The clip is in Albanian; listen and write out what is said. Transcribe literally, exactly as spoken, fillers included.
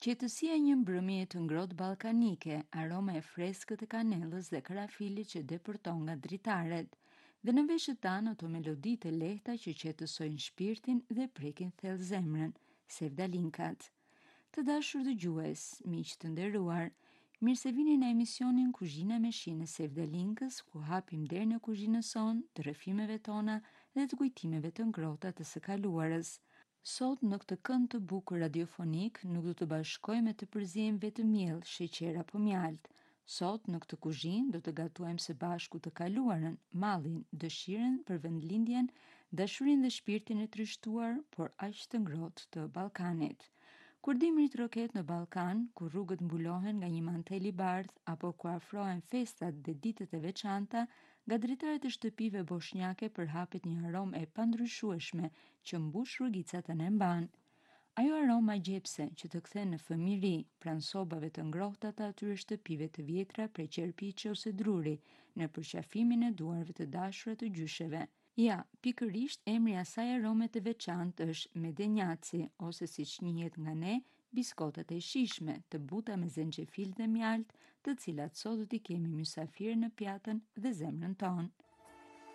Qetësia e një mbrëmje të ngrohtë ballkanike, aroma e freskët e kanellës dhe karafilit që depërton nga dritaret, dhe në veshët tanë ato melodi të lehta që qetësojnë shpirtin dhe prekin thellë zemrën, sevdalinkat. Të dashur dëgjues, miq të nderuar, mirë se vini në emisionin Kuzhina me shi në Sevdalinkës, ku hapim derën e kuzhinës sonë, të rrëfimeve tona dhe të kujtimeve të ngrohta të së kaluarës. Sot në këtë kënd të bukur radiofonik nuk do të bashkojmë të përziejmë vetëm miell, sheqer apo mjalt. Sot në këtë kuzhinë do të gatuajmë së bashku të kaluarën, mallin, dëshirën për vendlindjen, dashurinë dhe shpirtin e trishtuar, por aq të ngrohtë të Ballkanit. Kur dimrit roket në Ballkan, kur rrugët mbulohen nga një mantel i bardhë apo ku afrohen festat dhe ditët e veçanta, nga dritaret e shtëpive boshnjake përhapet një aromë e pandryshueshme që mbush rrugicat e mban. Ajo aroma gjepse që të kthen në fëmijëri, pranë sobave të ngrohta të atyre shtëpive të vjetra prej qerpiçe ose druri, në përqafimin e duarve të dashura të gjysheve. Ja, pikërisht emri i asaj arome të veçantë është medenjaci, ose siç njihet nga ne, biskotat e shishme, të buta me zenxhefil dhe mjalt, të cilat sot do t'i kemi mysafir në pjatën dhe zemrën tonë.